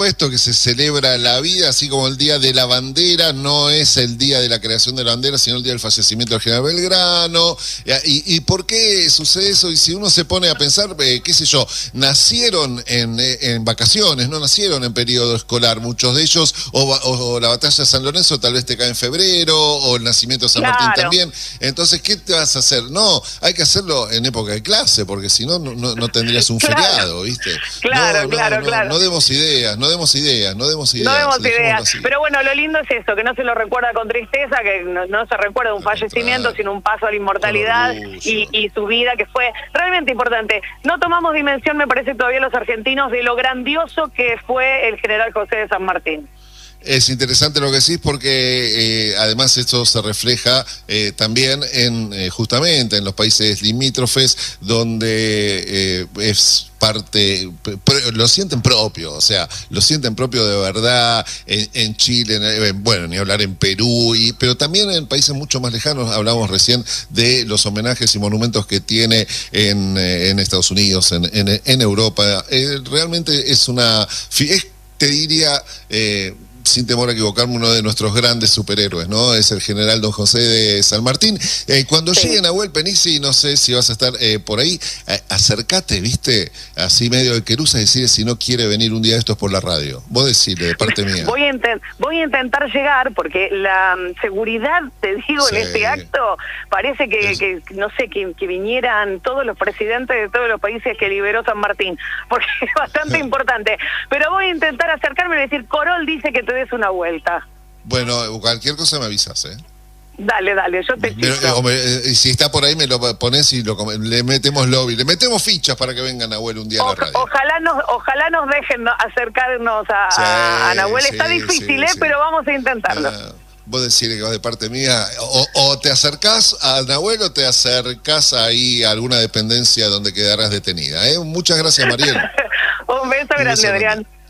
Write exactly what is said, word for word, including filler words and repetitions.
supuesto que se celebra la vida, así como el Día de la Bandera, no es el día de la creación de la bandera, sino el día del fallecimiento del general Belgrano. ¿Y, y por qué sucede eso? Y si uno se pone a pensar, eh, qué sé yo, nacieron en, en vacaciones, no nacieron en periodo escolar, muchos de ellos, o, o, o la batalla de San Lorenzo tal vez te cae en febrero, o el nacimiento de San Claro. Martín también. Entonces, ¿qué te vas a hacer? No, hay que hacerlo en época de clase, porque si no, no, no tendrías un Claro. feriado, ¿viste? Claro, no, no, claro, no, claro. No demos ideas, no demos ideas, no demos ideas. No demos dejémoslo ideas, así. pero bueno, lo lindo es eso, que no se lo recuerda con tristeza, que no, no se recuerda un Al fallecimiento, contrario. sino un paso a la inmortalidad Con orgullo. y, y su vida, que fue realmente importante. No tomamos dimensión, me parece, todavía los argentinos, de lo grandioso que fue el general José de San Martín. Es interesante lo que decís porque eh, además esto se refleja eh, también en eh, justamente en los países limítrofes donde eh, es parte, lo sienten propio, o sea, lo sienten propio de verdad, en, en Chile, en, bueno, ni hablar en Perú, y, pero también en países mucho más lejanos. Hablamos recién de los homenajes y monumentos que tiene en, en Estados Unidos, en, en, en Europa. Eh, realmente es una, es, te diría... Eh, sin temor a equivocarme, uno de nuestros grandes superhéroes, ¿no? Es el general Don José de San Martín. Eh, cuando sí. llegue Nahuel Penici, no sé si vas a estar eh, por ahí, eh, acércate, ¿viste? Así medio de querusa, decirle si no quiere venir un día de estos por la radio. Vos decirle, de parte mía. Voy a, voy a intentar llegar, porque la um, seguridad, te digo, sí. en este acto, parece que, que no sé, que, que vinieran todos los presidentes de todos los países que liberó San Martín, porque es bastante importante. Pero voy a intentar acercarme y decir, Corol dice que te des una vuelta. Bueno, cualquier cosa me avisas, ¿eh? Dale, dale, yo te pido. Eh, si está por ahí me lo pones y lo, le metemos lobby, le metemos fichas para que venga Nahuel un día o, a la radio. Ojalá nos, ojalá nos dejen acercarnos a, sí, a Nahuel. Está sí, difícil, sí, ¿eh? Sí. Pero vamos a intentarlo. Ah, vos decirle que vas de parte mía, o, o te acercás a Nahuel o te acercás ahí a alguna dependencia donde quedarás detenida, ¿eh? Muchas gracias, Mariel. Un beso grande, Adrián.